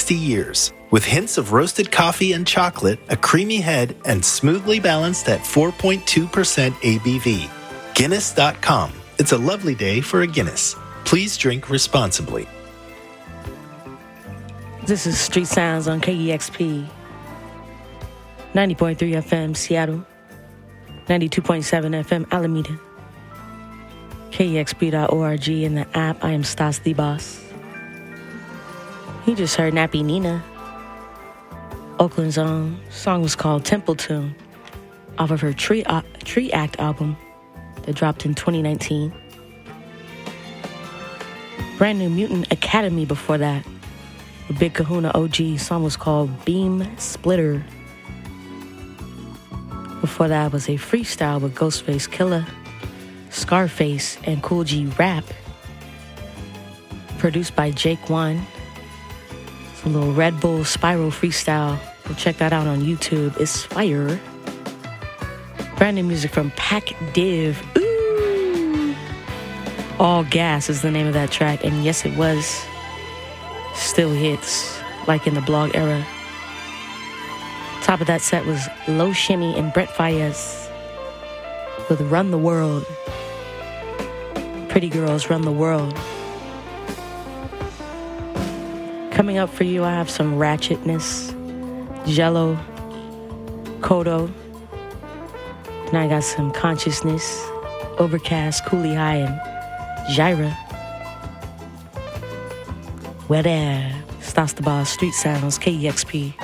60 years. With hints of roasted coffee and chocolate, a creamy head, and smoothly balanced at 4.2% ABV. Guinness.com. It's a lovely day for a Guinness. Please drink responsibly. This is Street Sounds on KEXP. 90.3 FM Seattle. 92.7 FM Alameda. KEXP.org in the app. I am Stas the Boss. You just heard Nappy Nina, Oakland's own. Song was called Temple Tune, off of her Tree Act album that dropped in 2019. Brand New Mutant Academy before that. The Big Kahuna OG song was called Beam Splitter. Before that was a freestyle with Ghostface Killah, Scarface, and Kool G Rap, produced by Jake One. It's a little Red Bull Spiral freestyle. Go check that out on YouTube. It's fire. Brand new music from Pac Div. Ooh! All Gas is the name of that track, and yes, it was. Still hits, like in the blog era. Top of that set was Low Shimmy and Brett Fayez with Run the World. Pretty Girls Run the World. Coming up for you, I have some Ratchetness, Jello, Kodo. Then I got some Consciousness, Overcast, Coolie High, and Jira. Well there, Stas the Boss, Street Sounds, KEXP.